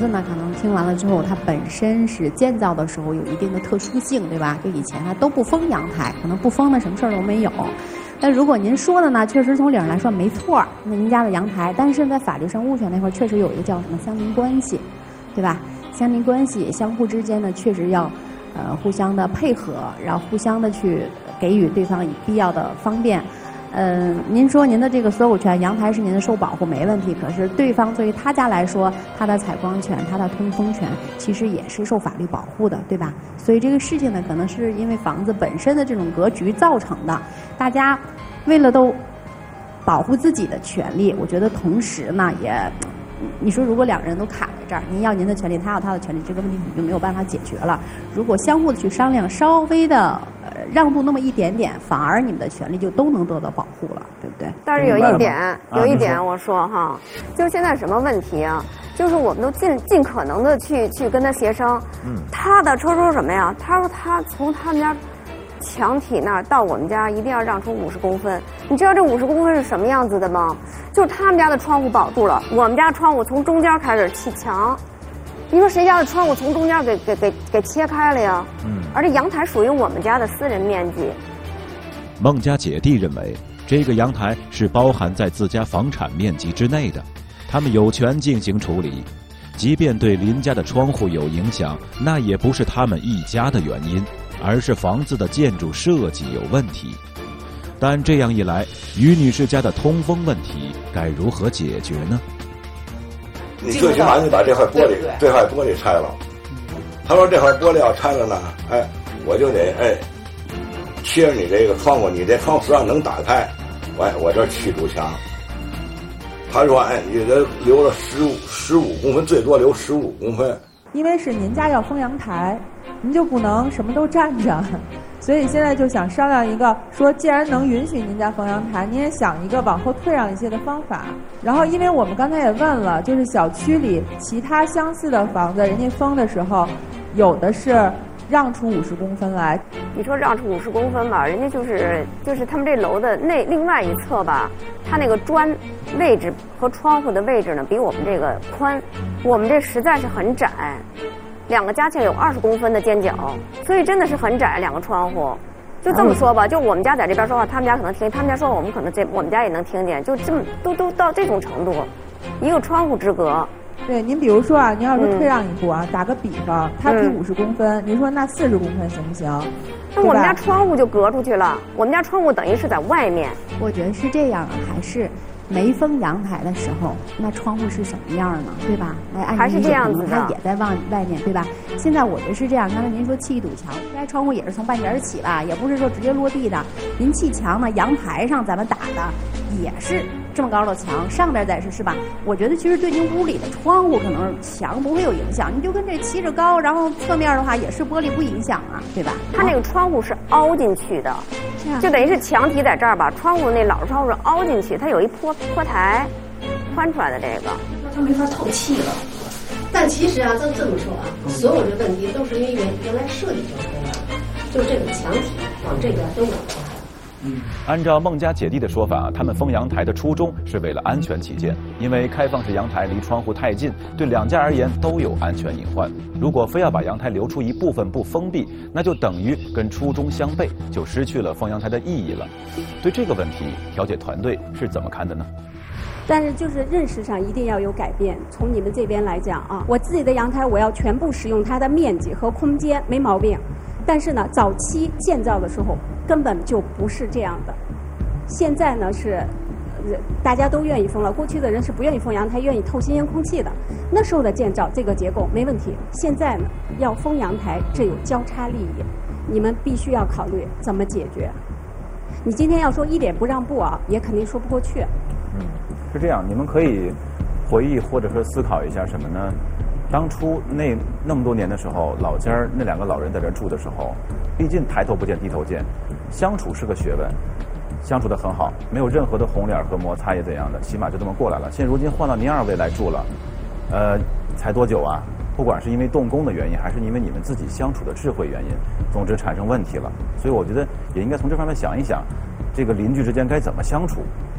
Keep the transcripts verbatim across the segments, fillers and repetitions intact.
子呢，可能听完了之后，它本身是建造的时候有一定的特殊性，对吧？就以前它都不封阳台，可能不封的什么事儿都没有。但如果您说的呢，确实从理上来说没错，那您家的阳台，但是在法律上物权那块确实有一个叫什么相邻关系，对吧？相邻关系相互之间呢，确实要呃互相的配合，然后互相的去给予对方以必要的方便。嗯、呃，您说您的这个所有权，阳台是您的受保护没问题，可是对方对于他家来说，他的采光权、他的通风权，其实也是受法律保护的，对吧？所以这个事情呢，可能是因为房子本身的这种格局造成的，大家为了都保护自己的权利，我觉得同时呢，也你说如果两个人都卡在这儿，您要您的权利，他要他的权利，这个问题就没有办法解决了。如果相互的去商量，稍微的让步那么一点点，反而你们的权利就都能得到保护了，对不对？ 但是有一点，有一点我说哈，就是现在什么问题啊？就是我们都尽尽可能的去去跟他协商。嗯。他的车说什么呀？他说他从他们家墙体那儿到我们家一定要让出五十公分。你知道这五十公分是什么样子的吗？就是他们家的窗户保住了，我们家窗户从中间开始砌墙。你说谁家的窗户从中间给给给给切开了呀？嗯。而且阳台属于我们家的私人面积。 孟家姐弟认为，这个阳台是包含在自家房产面积之内的，他们有权进行处理。即便对邻家的窗户有影响，那也不是他们一家的原因，而是房子的建筑设计有问题。但这样一来，于女士家的通风问题该如何解决呢？ 你最起码你把这块玻璃，这块玻璃拆了。他说这块玻璃要拆了呢，哎，我就得哎，切着你这个窗户，你这窗户实际上能打开，我我这砌堵墙。他说哎，你这留了十五十五公分，最多留十五公分。 因为是您家要封阳台，您就不能什么都占着。所以现在就想商量一个，说既然能允许您家封阳台，您也想一个往后退让一些的方法。然后，因为我们刚才也问了，就是小区里其他相似的房子，人家封的时候，有的是让出五十公分来。 你说让出五十公分吧，人家就是就是他们这楼的那另外一侧吧，它那个砖位置和窗户的位置呢，比我们这个宽，我们这实在是很窄。两个加起来有二十公分的尖角，所以真的是很窄，两个窗户。就这么说吧，就我们家在这边说话，他们家可能听，他们家说话，我们可能这我们家也能听见，就这么都都到这种程度，一个窗户之隔。 对，您比如说啊，您要是退让一步啊，嗯、打个比方，它比五十公分，嗯、您说那四十公分行不行？ 那我们家窗户就隔出去了，我们家窗户等于是在外面。 我觉得是这样，还是没封阳台的时候，那窗户是什么样呢？对吧？来按还是这样子的， 它也在往外面，对吧？现在我觉得是这样，刚才您说砌一堵墙，应该窗户也是从半截儿起吧，也不是说直接落地的。您砌墙呢，阳台上咱们打的也是这么高的墙，上边再是是吧？我觉得其实对您屋里的窗户可能墙不会有影响，你就跟这砌着高，然后侧面的话也是玻璃，不影响啊，对吧？ 它那个窗户是凹进去的，就等于是墙体在这儿吧，窗户那老窗户是凹进去，它有一坡坡台宽出来的这个， 它没法透气了。但其实啊，咱这么说啊，所有的问题都是因为原原来设计就这样，就这个墙体往这边都往出来。 嗯，按照孟家姐弟的说法，他们封阳台的初衷是为了安全起见，因为开放式阳台离窗户太近，对两家而言都有安全隐患。如果非要把阳台留出一部分不封闭，那就等于跟初衷相悖，就失去了封阳台的意义了。对这个问题，调解团队是怎么看的呢？ 但是就是认识上一定要有改变。从你们这边来讲啊，我自己的阳台我要全部使用它的面积和空间，没毛病。但是呢，早期建造的时候根本就不是这样的。现在呢是，呃，大家都愿意封了。过去的人是不愿意封阳台，愿意透新鲜空气的。那时候的建造这个结构没问题。现在呢，要封阳台，这有交叉利益，你们必须要考虑怎么解决。你今天要说一点不让步啊，也肯定说不过去。 嗯，是这样，你们可以回忆或者说思考一下什么呢？当初那那么多年的时候，老家儿那两个老人在这住的时候，毕竟抬头不见低头见，相处是个学问，相处得很好，没有任何的红脸和摩擦也怎样的，起码就这么过来了。现如今换到您二位来住了，呃，才多久啊？不管是因为动工的原因，还是因为你们自己相处的智慧原因，总之产生问题了。所以我觉得也应该从这方面想一想，这个邻居之间该怎么相处。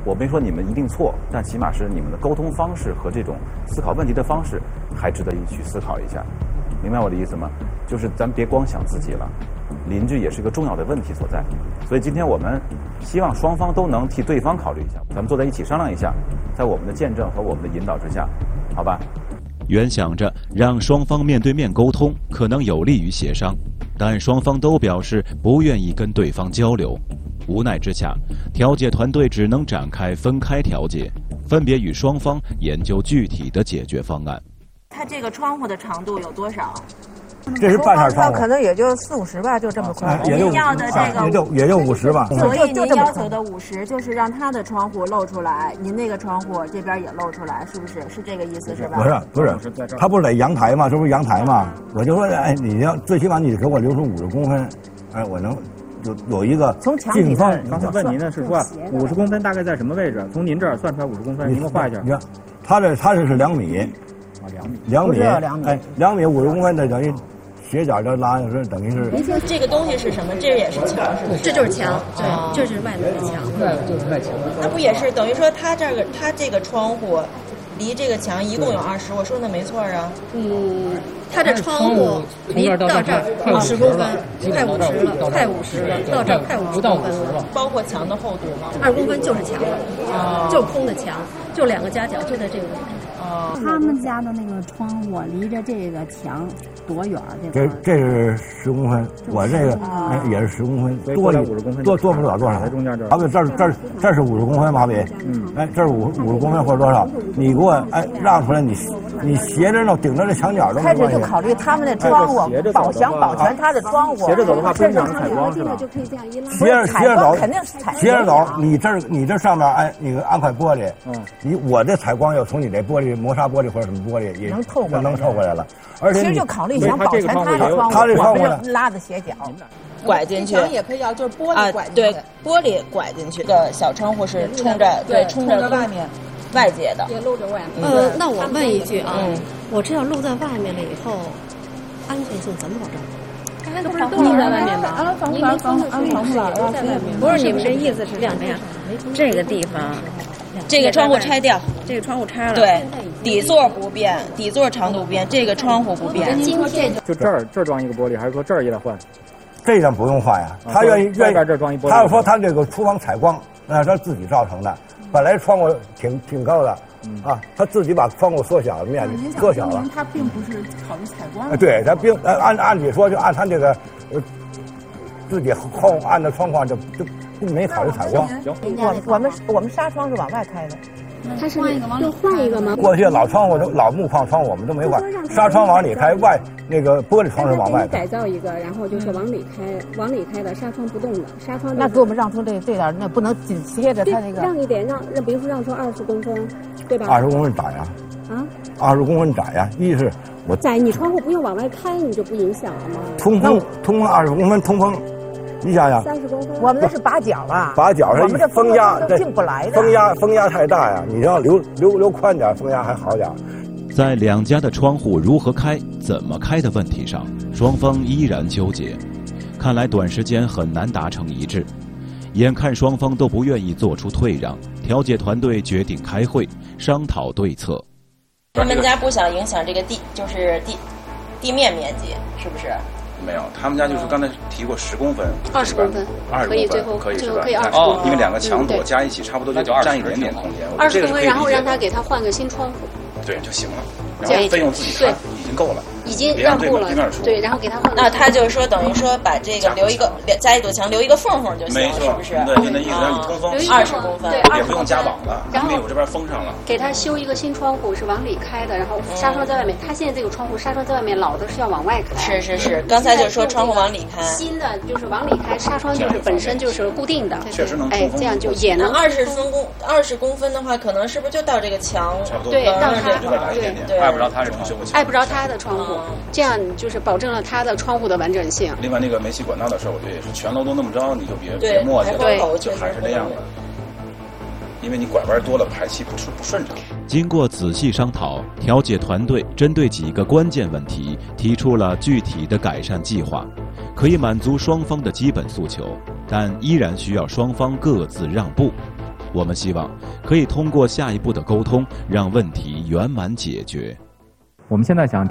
我没说你们一定错，但起码是你们的沟通方式和这种思考问题的方式，还值得一去思考一下。明白我的意思吗？就是咱别光想自己了，邻居也是个重要的问题所在。所以今天我们希望双方都能替对方考虑一下，咱们坐在一起商量一下，在我们的见证和我们的引导之下，好吧？ 原想着让双方面对面沟通，可能有利于协商，但双方都表示不愿意跟对方交流。无奈之下，调解团队只能展开分开调解，分别与双方研究具体的解决方案。 它这个窗户的长度有多少？ 这是半扇窗户， 可能也就四五十吧，就这么宽。 也就您要的这个也就也就五十吧。 所以您要求的五十，就是让他的窗户露出来，您那个窗户这边也露出来，是不是？是这个意思是吧？ 不是不是，他不是在阳台吗？这不是阳台吗？我就说，哎，你要最起码你给我留出五十公分，哎，我能有有一个从墙体方。 刚才问您的是说五十公分大概在什么位置？从您这儿算出来五十公分，您给我画一下。 你看，他这他这是两米。 啊，两米。 两米。 两米。 哎，两米五十公分的等于。斜角就拉是等于是。 这个东西是什么？这也是墙，是不是？ 这就是墙，对，这是外面的墙。 对，就是外墙。 那不也是等于说，它这个它这个窗户离这个墙一共有二十，我说的没错啊。 嗯，它这窗户离到这儿五十公分，快五十了，快五十了，到这儿快五十公分了。 包括墙的厚度吗？ 二公分就是墙了，就空的墙，就两个夹角就在这个位置。 他们家的那个窗户离着这个墙多远？ 这这是十公分，我这个也是十公分，多五十公分， 多多不了多少。 在中间这儿， 麻痹，这这这是五十公分，麻痹。嗯，哎，这是五五十公分或者多少？你给我哎让出来，你你斜着呢，顶着这墙角都没关系。 开始就考虑他们的窗户，保想保全他的窗户。 斜着走的话，不影响采光是吧？ 斜着斜着走， 肯定是采。 斜着走，你这你这上面哎，你安块玻璃，嗯，你我这采光要从你这玻璃磨砂玻璃或者什么玻璃也能透过能透过来了。而且其实就考虑想保全他的窗户， 他这窗户拉的斜角。 拐进去也可以要，就是玻璃拐进去。 对，玻璃拐进去。这个小窗户是冲着对冲着外面外界的， 也露着外面。 呃，那我问一句啊，我这要露在外面了以后，安全性怎么保证？ 刚才不是都露在外面吗？ 安防防防安防不了在外面。 不是你们这意思是什么呀？这个地方， 这个窗户拆掉， 这个窗户拆了。 对，底座不变，底座长度不变，这个窗户不变。 今天就这儿这儿装一个玻璃，还是说这儿也得换？ 这样不用换呀，他愿意愿意。 这装一玻璃。 他要说他这个厨房采光，那是他自己造成的。本来窗户挺挺高的，啊，他自己把窗户缩小了，面积缩小了。 他并不是考虑采光。 对，他并按按理说就按他这个呃自己后按的窗框就就没考虑采光。 行，我我们我们纱窗是往外开的。 它是换一个往里换一个吗？ 过去老窗户都老木框窗户我们都没换，纱窗往里开，外那个玻璃窗是往外开。 改造一个，然后就是往里开，往里开的纱窗不动的，纱窗。 那给我们让出这这点，那不能紧贴着它那个。 让一点，让让，比如说让出二十公分，对吧？ 二十公分窄呀。啊。二十公分窄呀，一是我窄，你窗户不用往外开，你就不影响了吗？ 通风，通风二十公分通风。你想想， 三十公分， 我们那是把角啊， 把角上， 我们这风压都进不来的， 风压风压太大呀，你要留留留宽点，风压还好点。 在两家的窗户如何开、怎么开的问题上，双方依然纠结，看来短时间很难达成一致。眼看双方都不愿意做出退让，调解团队决定开会商讨对策。 他们家不想影响这个地，就是地地面面积，是不是？ 没有，他们家就是刚才提过十公分， 二十公分， 二十公分可以最后可以最后可以二十公分，因为两个墙垛加一起差不多就占一点点空间。 二十公分，然后让他给他换个新窗户， 对就行了，然后费用自己摊，已经够了。 已经让步了，对，然后给他换。 那他就是说，等于说把这个留一个加一堵墙，留一个缝缝就行了，是不是？ 对，就那意思，让你通风二十公分， 对， 也不用加网了，因为我这边封上了。 给他修一个新窗户，是往里开的，然后纱窗在外面。他现在这个窗户纱窗在外面，老的是要往外开。 是是是，刚才就说窗户往里开， 新的就是往里开，纱窗就是本身就是固定的， 确实能哎，这样就也能。 二十分公二十公分的话，可能是不是就到这个墙？ 对，到他对对，碍不着他这窗户， 碍不着他的窗户，这样。就是保证了它的窗户的完整性。 另外，那个煤气管道的事儿，我觉得也是全楼都那么着，你就别别磨叽了，就还是那样的。因为你拐弯多了，排气不顺不顺畅。 经过仔细商讨，调解团队针对几个关键问题提出了具体的改善计划，可以满足双方的基本诉求，但依然需要双方各自让步。 我们希望可以通过下一步的沟通，让问题圆满解决。 我们现在想